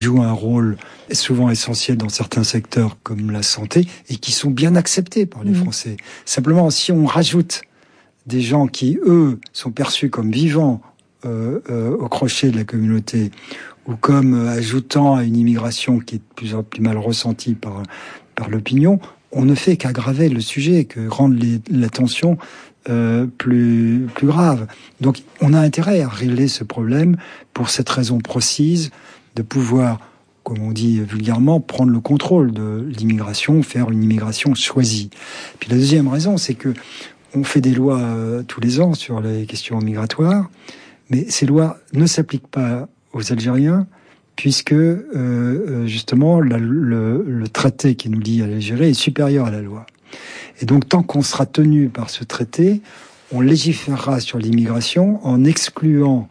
jouent un rôle souvent essentiel dans certains secteurs comme la santé et qui sont bien acceptés par les Français. Simplement, si on rajoute des gens qui, eux, sont perçus comme vivants au crochet de la communauté ou comme ajoutant à une immigration qui est de plus en plus mal ressentie par l'opinion, on ne fait qu'aggraver le sujet, que rendre la tension plus grave. Donc, on a intérêt à régler ce problème pour cette raison précise de pouvoir, comme on dit vulgairement, prendre le contrôle de l'immigration, faire une immigration choisie. Puis la deuxième raison, c'est que on fait des lois tous les ans sur les questions migratoires, mais ces lois ne s'appliquent pas aux Algériens, puisque justement le traité qui nous lie à l'Algérie est supérieur à la loi. Et donc tant qu'on sera tenu par ce traité, on légiférera sur l'immigration en excluant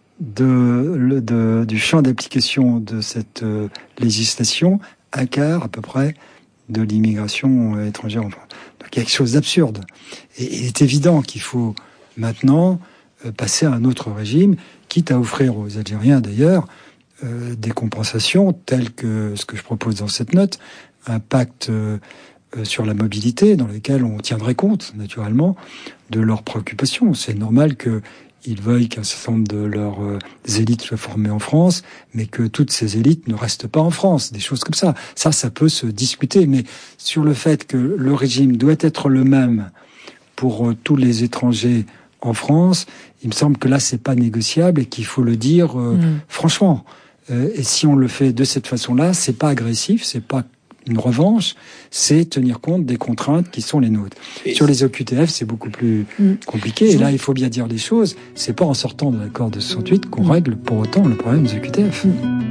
du champ d'application de cette législation un quart à peu près de l'immigration étrangère en France. Donc il y a quelque chose d'absurde. Et il est évident qu'il faut maintenant passer à un autre régime, quitte à offrir aux Algériens d'ailleurs des compensations telles que ce que je propose dans cette note, un pacte sur la mobilité dans lequel on tiendrait compte naturellement de leurs préoccupations. C'est normal qu'ils veuillent qu'un certain nombre de leurs élites soient formées en France, mais que toutes ces élites ne restent pas en France, des choses comme ça. Ça peut se discuter, mais sur le fait que le régime doit être le même pour tous les étrangers en France, il me semble que là, c'est pas négociable et qu'il faut le dire franchement. Et si on le fait de cette façon-là, c'est pas agressif, c'est pas une revanche, c'est tenir compte des contraintes qui sont les nôtres. Sur les OQTF, c'est beaucoup plus compliqué. Et là, il faut bien dire des choses. C'est pas en sortant de l'accord de 68 qu'on règle pour autant le problème des OQTF.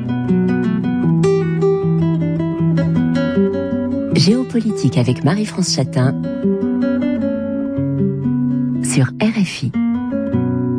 Géopolitique avec Marie-France Chatin sur RFI.